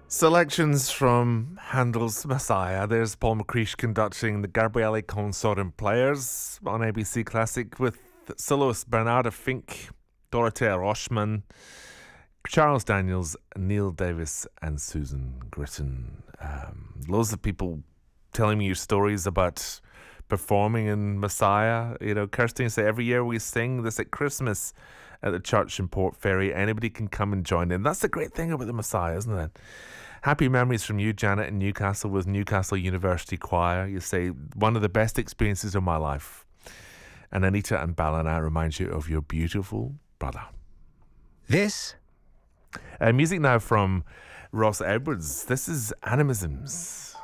Selections from Handel's Messiah. There's Paul McCreesh conducting the Gabriele Consort Players on ABC Classic with soloist Bernarda Fink, Dorothea Rochman, Charles Daniels, Neil Davis, and Susan Gritton. Loads of people telling me your stories about performing in Messiah. You know, Kirsty say every year we sing this at Christmas at the church in Port Fairy. Anybody can come and join in. That's the great thing about the Messiah, isn't it? Happy memories from you, Janet, in Newcastle with Newcastle University Choir. You say, one of the best experiences of my life. And Anita and Ballina remind you of your beautiful brother. This music now from Ross Edwards. This is Animisms.